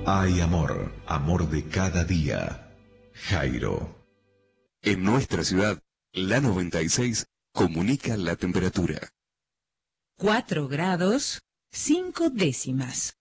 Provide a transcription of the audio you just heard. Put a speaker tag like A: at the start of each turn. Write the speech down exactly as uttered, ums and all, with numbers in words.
A: Hay amor, amor de cada día. Jairo.
B: En nuestra ciudad, la noventa y seis comunica la temperatura.
C: Cuatro grados, cinco décimas.